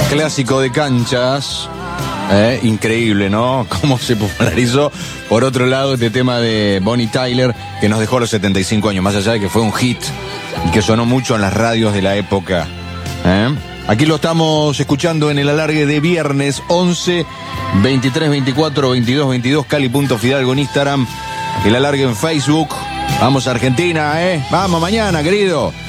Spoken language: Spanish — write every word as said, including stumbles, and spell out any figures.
Clásico de canchas. Eh, increíble, ¿no? Cómo se popularizó. Por otro lado, este tema de Bonnie Tyler, que nos dejó a los setenta y cinco años, más allá de que fue un hit y que sonó mucho en las radios de la época. ¿Eh? Aquí lo estamos escuchando en el alargue de viernes, once, veintitrés, veinticuatro, veintidós, veintidós, Cali.Fidalgo en Instagram, el alargue en Facebook. Vamos Argentina, ¿eh? Vamos mañana, querido.